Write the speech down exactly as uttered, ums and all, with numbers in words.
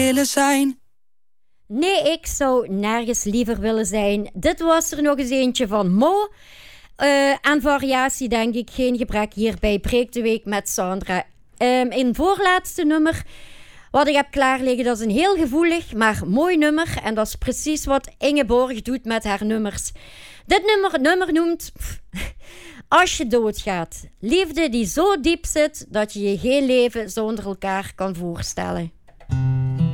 willen zijn. Nee, ik zou nergens liever willen zijn. Dit was er nog eens eentje van Mo. Uh, aan variatie denk ik, geen gebrek hier bij Breek de Week met Sandra. Um, in voorlaatste nummer, wat ik heb klaarliggen, dat is een heel gevoelig, maar mooi nummer. En dat is precies wat Ingeborg doet met haar nummers. Dit nummer, nummer noemt pff, Als je doodgaat. Liefde die zo diep zit dat je je geen leven zonder elkaar kan voorstellen.